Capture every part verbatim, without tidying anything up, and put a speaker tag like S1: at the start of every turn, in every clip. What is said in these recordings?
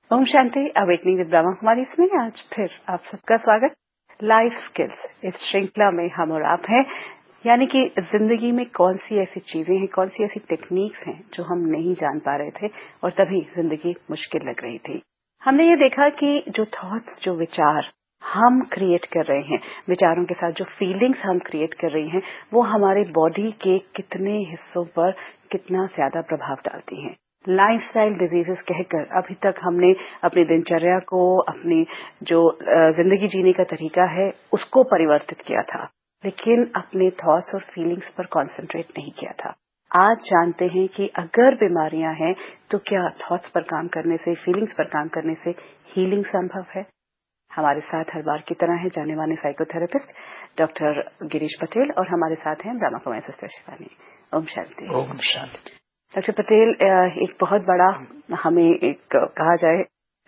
S1: Om Shanti. Awakening with Brahma Kumari इसमें आज फिर आप सबका स्वागत। लाइफ स्किल्स इस श्रृंखला में हम और आप हैं, यानी कि जिंदगी में कौन सी ऐसी चीजें हैं, कौन सी ऐसी टेक्निक्स हैं जो हम नहीं जान पा रहे थे और तभी जिंदगी मुश्किल लग रही थी। हमने ये देखा कि जो थॉट्स, जो विचार हम क्रिएट कर रहे हैं, विचारों के साथ जो फीलिंग्स हम क्रिएट कर रही हैं, वो हमारे बॉडी के कितने हिस्सों पर कितना ज्यादा प्रभाव डालती हैं। लाइफस्टाइल डिजीजेस कहकर अभी तक हमने अपनी दिनचर्या को, अपनी जो जिंदगी जीने का तरीका है उसको परिवर्तित किया था, लेकिन अपने थॉट्स और फीलिंग्स पर कंसंट्रेट नहीं किया था। आज जानते हैं कि अगर बीमारियां हैं तो क्या थॉट्स पर काम करने से, फीलिंग्स पर काम करने से हीलिंग संभव है। हमारे साथ हर बार की तरह है जाने माने साइकोथेरेपिस्ट डॉक्टर गिरीश पटेल और हमारे साथ हैं ब्रह्मा कुमारी सिस्टर शिवानी। ओम शांति।
S2: ओम शांति।
S1: डॉक्टर पटेल, एक बहुत बड़ा, हमें एक कहा जाए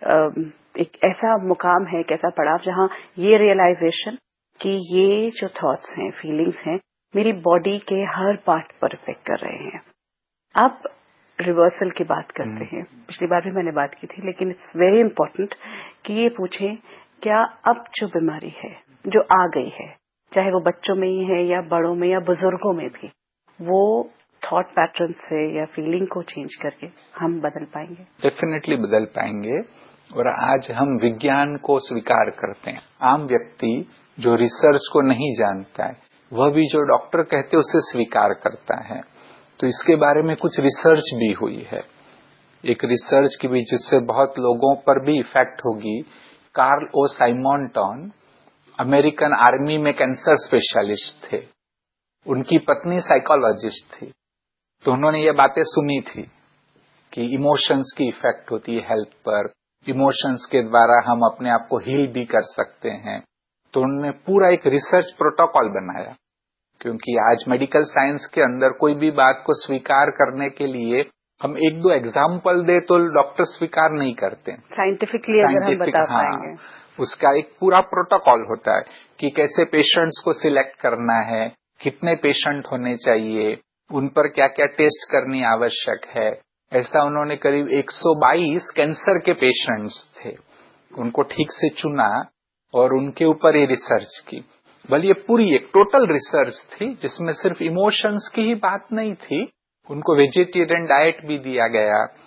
S1: एक ऐसा मुकाम है, एक ऐसा पड़ाव जहां ये रियलाइजेशन कि ये जो थॉट्स हैं, फीलिंग्स हैं, मेरी बॉडी के हर पार्ट पर इफेक्ट कर रहे हैं। अब रिवर्सल की बात करते हैं। पिछली बार भी मैंने बात की थी, लेकिन इट्स वेरी इंपॉर्टेंट कि ये पूछें, क्या अब जो बीमारी है जो आ गई है, चाहे वो बच्चों में ही है या बड़ों में या बुजुर्गों में भी, वो थॉट पैटर्न से या फीलिंग को चेंज करके हम बदल पाएंगे?
S2: डेफिनेटली बदल पाएंगे। और आज हम विज्ञान को स्वीकार करते हैं। आम व्यक्ति जो रिसर्च को नहीं जानता है, वह भी जो डॉक्टर कहते हैं उसे स्वीकार करता है। तो इसके बारे में कुछ रिसर्च भी हुई है। एक रिसर्च की भी जिससे बहुत लोगों पर भी इफेक्ट होगी। कार्ल ओ साइमोनटन अमेरिकन आर्मी में कैंसर स्पेशलिस्ट थे। उनकी पत्नी साइकोलॉजिस्ट थी। तो उन्होंने ये बातें सुनी थी कि इमोशंस की इफेक्ट होती है हेल्थ पर, इमोशंस के द्वारा हम अपने आप को हील भी कर सकते हैं। तो उन्होंने पूरा एक रिसर्च प्रोटोकॉल बनाया, क्योंकि आज मेडिकल साइंस के अंदर कोई भी बात को स्वीकार करने के लिए हम एक दो एग्जाम्पल दे तो डॉक्टर स्वीकार नहीं करते।
S1: साइंटिफिकली अगर हम बता
S2: हाँ,
S1: पाएंगे,
S2: उसका एक पूरा प्रोटोकॉल होता है कि कैसे पेशेंट्स को सिलेक्ट करना है, कितने पेशेंट होने चाहिए, उन पर क्या क्या टेस्ट करनी आवश्यक है। ऐसा उन्होंने करीब एक सौ बाईस कैंसर के पेशेंट्स थे, उनको ठीक से चुना और उनके ऊपर ये रिसर्च की। बल ये पूरी एक टोटल रिसर्च थी जिसमें सिर्फ इमोशंस की ही बात नहीं थी। उनको वेजिटेरियन डाइट भी दिया गया,